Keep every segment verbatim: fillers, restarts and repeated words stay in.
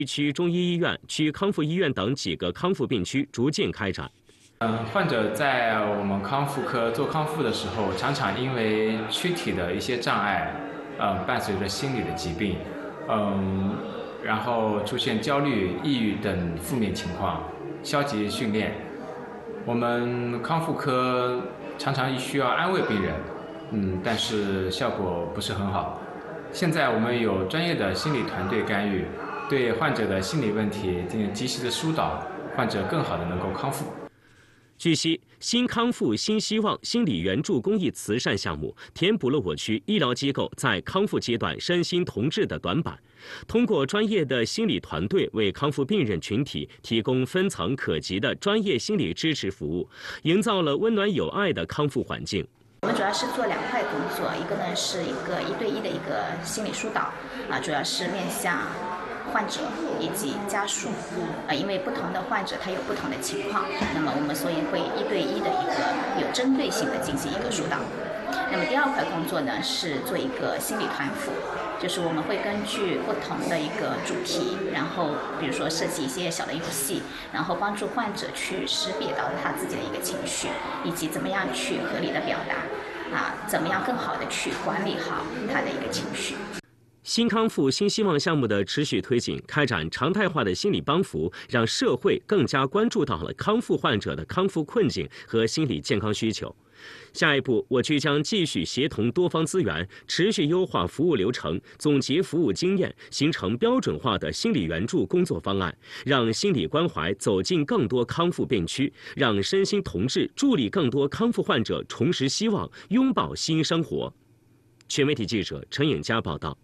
区中医医院、区康复医院等几个康复病区逐渐开展。 嗯，患者在我们康复科做康复的时候，常常因为躯体的一些障碍，嗯，伴随着心理的疾病，嗯，然后出现焦虑、抑郁等负面情况，消极训练。我们康复科常常需要安慰病人，嗯，但是效果不是很好。现在我们有专业的心理团队干预，对患者的心理问题进行及时的疏导，患者更好的能够康复。 据悉，新康复新希望心理援助公益慈善项目填补了我区医疗机构在康复阶段身心同治的短板，通过专业的心理团队为康复病人群体提供分层可及的专业心理支持服务，营造了温暖有爱的康复环境。 我们主要是做两块工作，一个呢是一个一对一的一个心理疏导，啊，主要是面向患者以及家属，呃，因为不同的患者他有不同的情况，那么我们所以会一对一的一个有针对性的进行一个疏导。那么第二块工作呢是做一个心理团辅，就是我们会根据不同的一个主题，然后比如说设计一些小的游戏，然后帮助患者去识别到他自己的一个情绪，以及怎么样去合理的表达，啊，怎么样更好的去管理好他的一个情绪。 新康复新希望项目的持续推进，开展常态化的心理帮扶，让社会更加关注到了康复患者的康复困境和心理健康需求。下一步，我区将继续协同多方资源，持续优化服务流程，总结服务经验，形成标准化的心理援助工作方案，让心理关怀走进更多康复病区，让身心同治助力更多康复患者重拾希望，拥抱新生活。全媒体记者陈颖佳报道。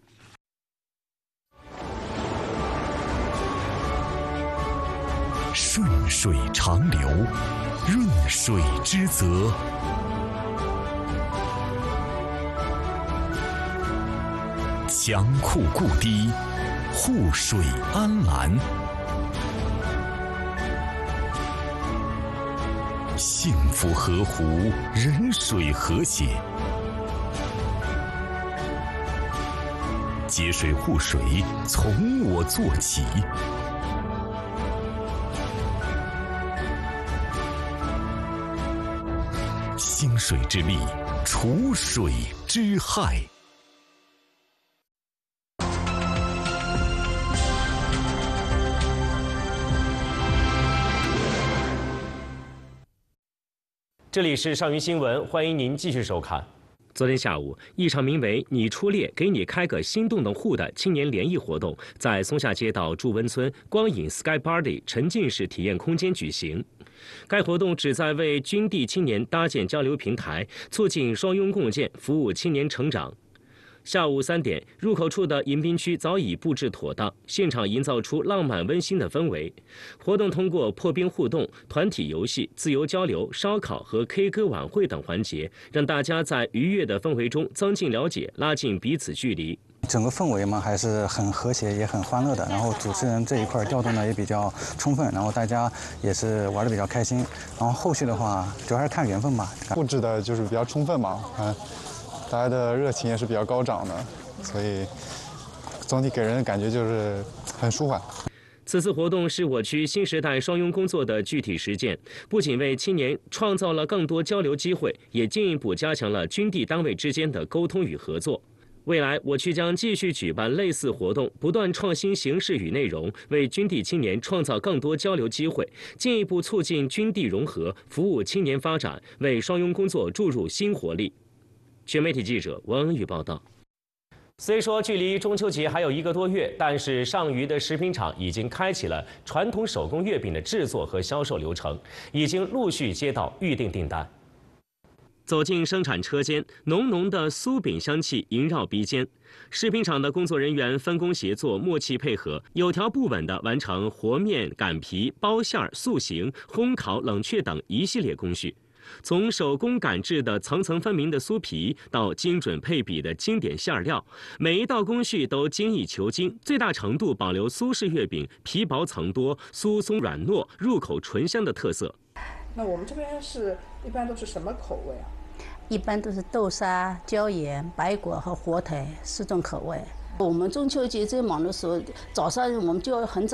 顺水长流，润水之泽。强库固堤，护水安澜。幸福河湖，人水和谐。节水护水，从我做起。兴水之力，除水之害。 这里是上虞新闻，欢迎您继续收看。昨天下午，一场名为“你初恋，给你开个新洞洞户”的青年联谊活动，在松下街道祝温村光影 Sky Party 沉浸式体验空间举行。该活动旨在为军地青年搭建交流平台，促进双拥共建，服务青年成长。下午三点，入口处的迎宾区早已布置妥当，现场营造出浪漫温馨的氛围。活动通过破冰互动、团体游戏、自由交流、烧烤和 K 歌晚会等环节，让大家在愉悦的氛围中增进了解，拉近彼此距离。 整个氛围嘛还是很和谐，也很欢乐的。然后主持人这一块调动的也比较充分，然后大家也是玩的比较开心。然后后续的话，主要还是看缘分吧。 布置的就是比较充分嘛，嗯。大家的热情也是比较高涨的，所以总体给人的感觉就是很舒缓。 此次活动是我区新时代双拥工作的具体实践，不仅为青年创造了更多交流机会，也进一步加强了军地单位之间的沟通与合作。未来，我区将继续举办类似活动，不断创新形式与内容，为军地青年创造更多交流机会，进一步促进军地融合，服务青年发展，为双拥工作注入新活力。全媒体记者王恩宇报道。虽说距离中秋节还有一个多月，但是上虞的食品厂已经开启了传统手工月饼的制作和销售流程，已经陆续接到预订订单。走进生产车间，浓浓的酥饼香气萦绕鼻尖。食品厂的工作人员分工协作，默契配合，有条不紊地完成和面、擀皮、包馅、塑形、烘烤、冷却等一系列工序。从手工擀制的层层分明的酥皮，到精准配比的经典馅料，每一道工序都精益求精，最大程度保留苏式月饼皮薄层多、酥松软糯、入口醇香的特色。 那我们这边是一般都是什么口味啊？ 一般都是豆沙、椒盐、白果和火腿四种口味。我们中秋节最忙的时候，早上我们就要很早。